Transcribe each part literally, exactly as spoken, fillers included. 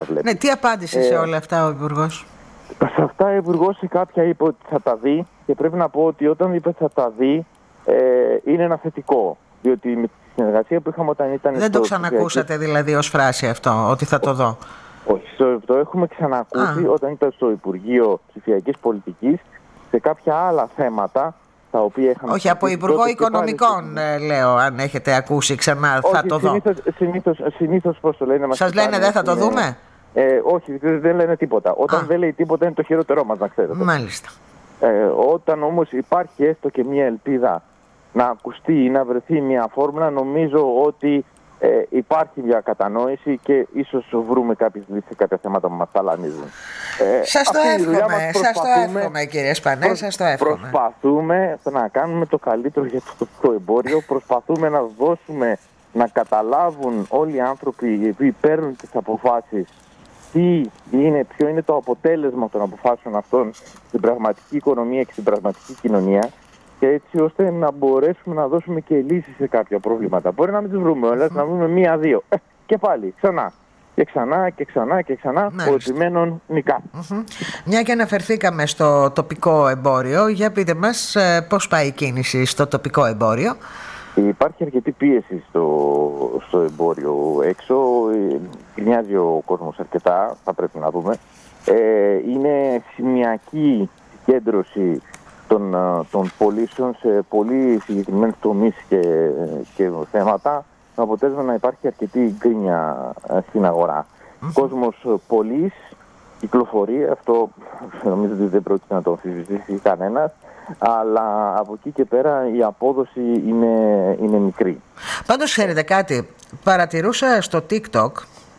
προβλέπει. Ναι, τι απάντησε ε, σε όλα αυτά ο Υπουργός? Σε αυτά ο Υπουργός σε κάποια είπε ότι θα τα δει, και πρέπει να πω ότι όταν είπε θα τα δει ε, είναι ένα θετικό. Διότι με τη συνεργασία που είχαμε όταν ήταν. Δεν το ξανακούσατε δηλαδή ως φράση αυτό, ότι θα το δω? Όχι, το έχουμε ξανακούσει Α. όταν ήταν στο Υπουργείο Ψηφιακής Πολιτικής σε κάποια άλλα θέματα τα οποία είχαμε. Όχι, από Υπουργό Οικονομικών ε, λέω, αν έχετε ακούσει ξανά. Όχι, θα το συνήθως, δω. Συνήθως, συνήθως πώς το λένε. Σας λένε δεν θα το είναι... δούμε? Ε, όχι, δεν λένε τίποτα. Όταν Α. δεν λέει τίποτα είναι το χειρότερό μας, να ξέρετε. Μάλιστα. Ε, όταν όμως υπάρχει έστω και μια ελπίδα να ακουστεί ή να βρεθεί μια φόρμουλα, νομίζω ότι ε, υπάρχει μια κατανόηση και ίσως βρούμε κάποιες λύσεις σε κάποια θέματα που μας ταλανίζουν. Ε, σας το εύχομαι, σας το εύχομαι κύριε Σπανέ, προ, σας το εύχομαι. Προσπαθούμε να κάνουμε το καλύτερο για το τοπικό εμπόριο, προσπαθούμε να δώσουμε, να καταλάβουν όλοι οι άνθρωποι που παίρνουν τις αποφάσεις τι είναι, ποιο είναι το αποτέλεσμα των αποφάσεων αυτών στην πραγματική οικονομία και στην πραγματική κοινωνία, και έτσι ώστε να μπορέσουμε να δώσουμε και λύσεις σε κάποια προβλήματα. Μπορεί να μην τις βρούμε όλες, mm-hmm. να βρούμε μία-δύο. Ε, και πάλι ξανά. Και ξανά και ξανά και ξανά, ο επιμένων νικά. Mm-hmm. Μια και αναφερθήκαμε στο τοπικό εμπόριο, για πείτε μας ε, πώς πάει η κίνηση στο τοπικό εμπόριο? Υπάρχει αρκετή πίεση στο, στο εμπόριο έξω, γκρινιάζει ο κόσμος αρκετά, θα πρέπει να δούμε. Ε, είναι σημειακή συγκέντρωση των, των πωλήσεων σε πολύ συγκεκριμένους τομείς και, και θέματα, με αποτέλεσμα να υπάρχει αρκετή γκρίνια στην αγορά. Mm-hmm. Κόσμος πωλείς, κυκλοφορεί, αυτό νομίζω ότι δεν πρόκειται να το αμφισβητήσει κανένας, αλλά από εκεί και πέρα η απόδοση είναι, είναι μικρή. Πάντως ξέρετε κάτι, παρατηρούσα στο TikTok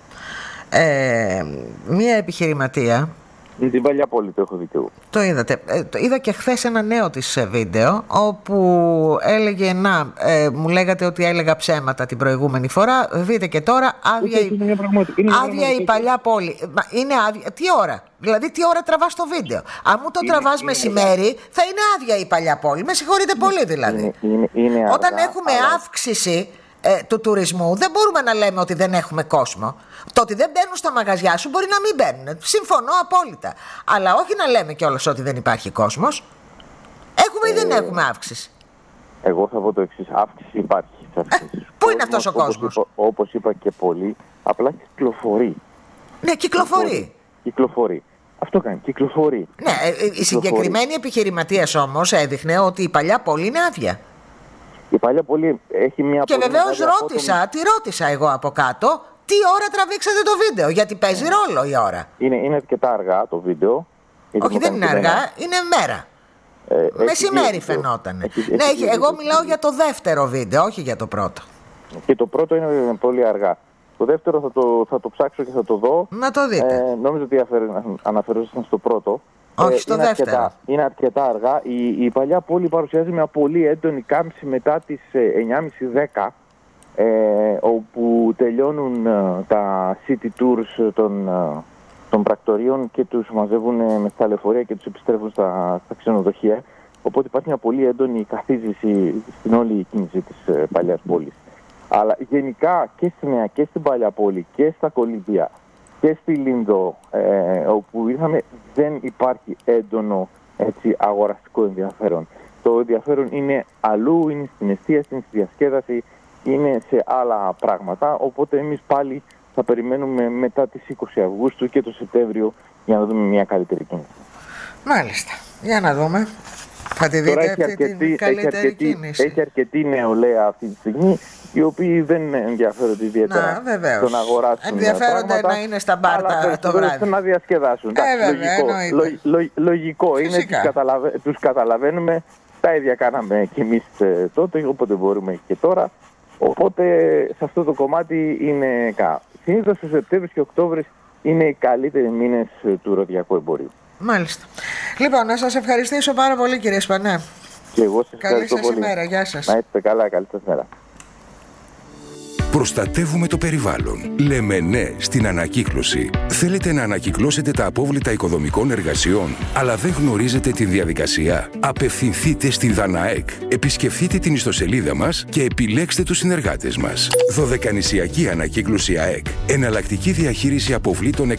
ε, μία επιχειρηματία. Την παλιά πόλη το έχω δει και εγώ. Το είδατε. Ε, το είδα και χθες ένα νέο της βίντεο όπου έλεγε να, ε, μου λέγατε ότι έλεγα ψέματα την προηγούμενη φορά, δείτε και τώρα άδεια, η, άδεια η παλιά πόλη. Είναι άδεια, τι ώρα? Δηλαδή τι ώρα τραβάς το βίντεο? Αν μου το είναι, τραβάς είναι, μεσημέρι είναι, θα είναι άδεια η παλιά πόλη. Με συγχωρείτε είναι, πολύ δηλαδή. Είναι, είναι, είναι αργά, όταν έχουμε αλλά... αύξηση ε, του τουρισμού δεν μπορούμε να λέμε ότι δεν έχουμε κόσμο. Το ότι δεν μπαίνουν στα μαγαζιά σου μπορεί να μην μπαίνουν. Συμφωνώ απόλυτα. Αλλά όχι να λέμε κιόλας ότι δεν υπάρχει κόσμος. Έχουμε ή ε, δεν έχουμε αύξηση? Εγώ θα πω το εξής. Αύξηση υπάρχει. Ε, πού είναι αυτός ο κόσμος? Όπως είπα, όπως είπα και πολύ, απλά κυκλοφορεί. Ναι, κυκλοφορεί. Κυκλοφορεί. κυκλοφορεί. Αυτό κάνει, κυκλοφορεί. Ναι, ε, ε, η συγκεκριμένη επιχειρηματίας όμως έδειχνε ότι η παλιά πόλη είναι άδεια. Η παλιά πόλη έχει μια... Και βεβαίως ρώτησα, τον... τη ρώτησα εγώ από κάτω, τι ώρα τραβήξατε το βίντεο, γιατί παίζει ρόλο η ώρα. Είναι, είναι αρκετά αργά το βίντεο. Όχι, δεν είναι αργά, είναι μέρα. Ε, Μεσημέρι φαινόταν. Έχει, ναι, έχει, εγώ έχει, μιλάω έχει. για το δεύτερο βίντεο, όχι για το πρώτο. Και το πρώτο είναι πολύ αργά. Το δεύτερο θα το, θα το ψάξω και θα το δω. Να το δείτε. Ε, νόμιζα ότι αναφερόσασταν στο πρώτο. Όχι, στο ε, είναι δεύτερο. Αρκετά, είναι αρκετά αργά. Η, η παλιά πόλη παρουσιάζει μια πολύ έντονη κάμψη μετά τις εννιά και μισή δέκα, ε, όπου τελειώνουν ε, τα city tours των, ε, των πρακτορείων και τους μαζεύουν με στα λεωφορεία και τους επιστρέφουν στα, στα ξενοδοχεία. Οπότε υπάρχει μια πολύ έντονη καθίζηση στην όλη κίνηση της ε, παλιάς πόλης. Αλλά γενικά και στη Νέα και στην παλιά πόλη και στα Κολύμπια και στη Λίνδο, ε, όπου ήρθαμε, δεν υπάρχει έντονο έτσι, αγοραστικό ενδιαφέρον. Το ενδιαφέρον είναι αλλού, είναι στην εστίαση, είναι στη διασκέδαση, είναι σε άλλα πράγματα. Οπότε εμείς πάλι θα περιμένουμε μετά τις είκοσι Αυγούστου και το Σεπτέμβριο για να δούμε μια καλύτερη κίνηση. Μάλιστα. Για να δούμε. Θα τη δείτε αυτή αρκετή, την καλύτερη έχει αρκετή, κίνηση. Έχει αρκετή νεολαία αυτή τη στιγμή, οι οποίοι δεν ενδιαφέρονται ιδιαίτερα να, να αγοράσουν. Ενδιαφέρονται πράγματα, να είναι στα μπάρτα το βράδυ. Να διασκεδάσουν. Ε, βέβαια, λογικό, λο, λο, λογικό είναι, τους, καταλαβα, τους καταλαβαίνουμε, τα ίδια κάναμε κι εμείς τότε, οπότε μπορούμε και τώρα. Οπότε σε αυτό το κομμάτι είναι κα. Συνήθως ο Σεπτέμβρης και ο Οκτώβρης είναι οι καλύτεροι μήνες του ροδιακού εμπορίου. Μάλιστα. Λοιπόν, να σας ευχαριστήσω πάρα πολύ κύριε Σπανέ. Και εγώ σας ευχαριστώ πολύ. Καλή σας ημέρα, γεια σας. Να είστε καλά, καλή σας μέρα. Προστατεύουμε το περιβάλλον. Λέμε ναι στην ανακύκλωση. Θέλετε να ανακυκλώσετε τα απόβλητα οικοδομικών εργασιών, αλλά δεν γνωρίζετε τη διαδικασία? Απευθυνθείτε στη ΔΑΝΑΕΚ. Επισκεφτείτε την ιστοσελίδα μας και επιλέξτε τους συνεργάτες μας. Δωδεκανησιακή Ανακύκλωση ΑΕΚ. Εναλλακτική διαχείριση αποβλήτων